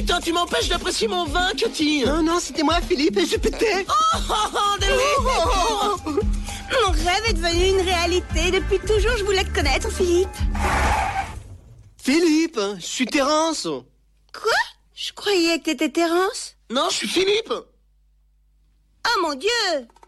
Putain, tu m'empêches d'apprécier mon vin, Cutty. Non, c'était moi, Philippe, je pétais. Mon rêve est devenu une réalité. Depuis toujours, je voulais te connaître, Philippe. Philippe, je suis Terence. Quoi? Je croyais que t'étais Terence. Non, je suis Philippe. Oh mon Dieu!